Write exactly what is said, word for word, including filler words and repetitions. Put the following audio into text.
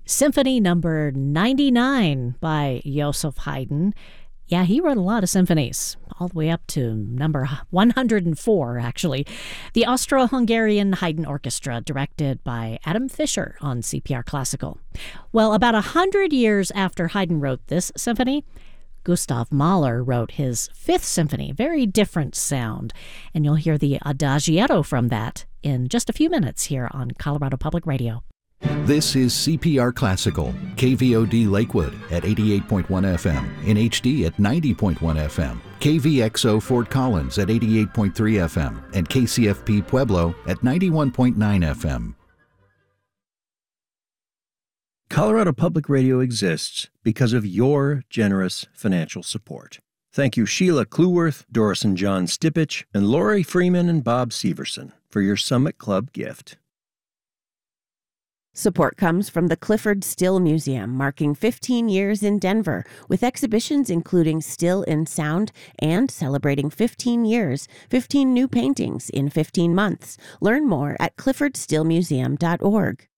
Symphony Number ninety-nine by Joseph Haydn. Yeah, he wrote a lot of symphonies, all the way up to number one hundred four, actually. The Austro-Hungarian Haydn Orchestra, directed by Adam Fischer on C P R Classical. Well, about a hundred years after Haydn wrote this symphony, Gustav Mahler wrote his Fifth Symphony, very different sound. And you'll hear the Adagietto from that in just a few minutes here on Colorado Public Radio. This is C P R Classical, K V O D Lakewood at eighty-eight point one F M, in H D at ninety point one F M, K V X O Fort Collins at eighty-eight point three F M, and K C F P Pueblo at ninety-one point nine F M. Colorado Public Radio exists because of your generous financial support. Thank you Sheila Cluworth, Doris and John Stipich, and Lori Freeman and Bob Severson for your Summit Club gift. Support comes from the Clifford Still Museum, marking fifteen years in Denver, with exhibitions including Still in Sound and celebrating fifteen years, fifteen new paintings in fifteen months. Learn more at clifford still museum dot org.